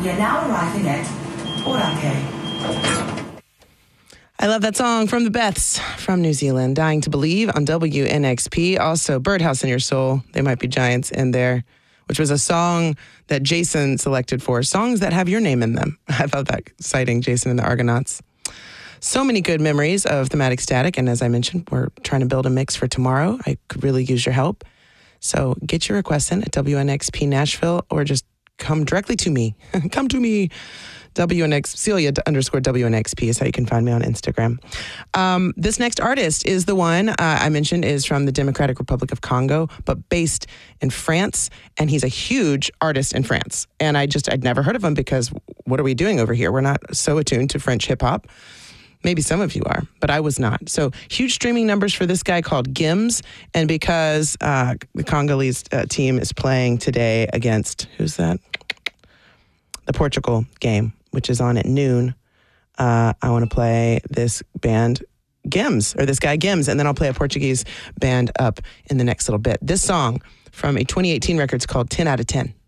We are now arriving at Boracay. I love that song from the Beths from New Zealand. Dying to Believe on WNXP. Also, Birdhouse in Your Soul. They Might Be Giants in there, which was a song that Jason selected for songs that have your name in them. I thought that exciting, Jason and the Argonauts. So many good memories of Thematic Static. And as I mentioned, we're trying to build a mix for tomorrow. I could really use your help. So get your requests in at WNXP Nashville or just come directly to me. Come to me. Celia_WNXP is how you can find me on Instagram. This next artist is the one I mentioned is from the Democratic Republic of Congo, but based in France. And he's a huge artist in France. And I'd never heard of him because what are we doing over here? We're not so attuned to French hip hop. Maybe some of you are, but I was not. So huge streaming numbers for this guy called Gims. And because the Congolese team is playing today against, who's that? The Portugal game, which is on at noon. I want to play this band Gims, or this guy Gims, and then I'll play a Portuguese band up in the next little bit. This song from a 2018 record is called 10 out of 10.